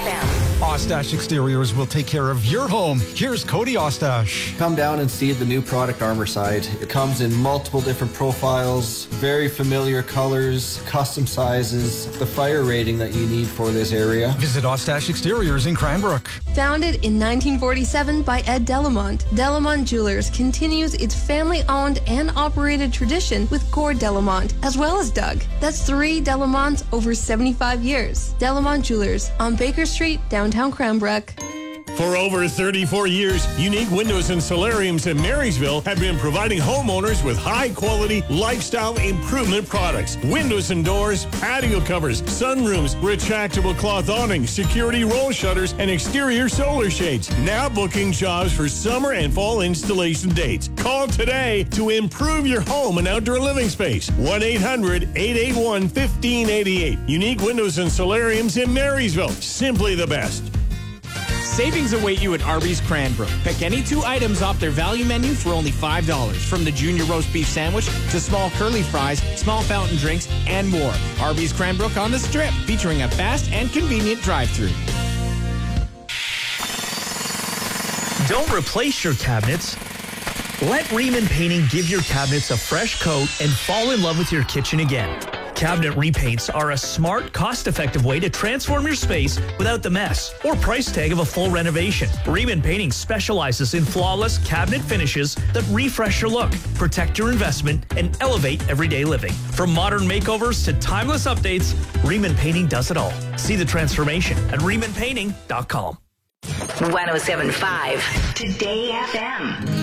FM. Ostash Exteriors will take care of your home. Here's Cody Ostash. Come down and see the new product Armor Side. It comes in multiple different profiles, very familiar colors, custom sizes, the fire rating that you need for this area. Visit Ostash Exteriors in Cranbrook. Founded in 1947 by Ed Delamont, Delamont Jewelers continues its family-owned and operated tradition with Gord Delamont, as well as Doug. That's 3 Delamonts over 75 years. Delamont Jewelers on Baker Street, downtown Cranbrook. For over 34 years, Unique Windows and Solariums in Marysville have been providing homeowners with high-quality lifestyle improvement products. Windows and doors, patio covers, sunrooms, retractable cloth awnings, security roll shutters, and exterior solar shades. Now booking jobs for summer and fall installation dates. Call today to improve your home and outdoor living space. 1-800-881-1588. Unique Windows and Solariums in Marysville. Simply the best. Savings await you at Arby's Cranbrook. Pick any 2 items off their value menu for only $5. From the junior roast beef sandwich to small curly fries, small fountain drinks, and more. Arby's Cranbrook on the Strip, featuring a fast and convenient drive-thru. Don't replace your cabinets. Let Riemann Painting give your cabinets a fresh coat and fall in love with your kitchen again. Cabinet repaints are a smart, cost-effective way to transform your space without the mess or price tag of a full renovation. Riemann Painting specializes in flawless cabinet finishes that refresh your look, protect your investment, and elevate everyday living. From modern makeovers to timeless updates, Riemann Painting does it all. See the transformation at RiemannPainting.com. 107.5 Today FM.